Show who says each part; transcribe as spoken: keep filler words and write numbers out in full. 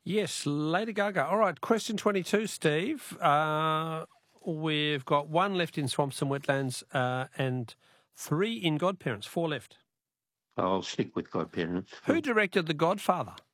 Speaker 1: Yes, Lady Gaga. All right, question twenty-two, Steve. Uh, we've got one left in Swamps and Wetlands uh, and three in Godparents, four left.
Speaker 2: I'll stick with Godparents.
Speaker 1: Who directed The Godfather?